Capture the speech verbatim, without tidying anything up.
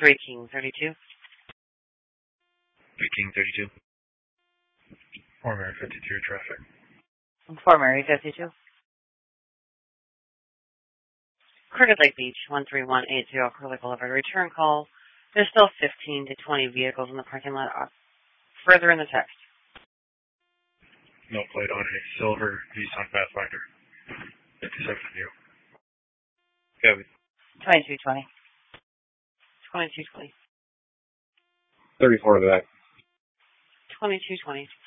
three King thirty-two. three King thirty-two. four Mary fifty-two traffic. four Mary fifty-two. Crooked Lake Beach, one three one eight zero, Crooked Lake Boulevard. Return call. There's still fifteen to twenty vehicles in the parking lot. Further in the text. No plate on a silver Nissan Pathfinder. fifty-seven view. Kevin. twenty-two twenty. twenty-two twenty. thirty-four to that. twenty-two twenty.